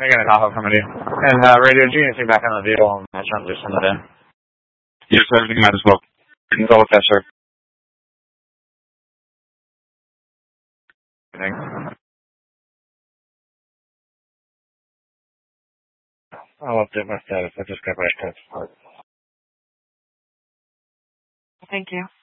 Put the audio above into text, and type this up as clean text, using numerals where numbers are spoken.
I got a call from somebody. And radio, do you need anything back on the vehicle? I'm trying to send it in. Yes, everything might as well. You can go with that, sir. I'll update my status. I just got back to it. Thank you.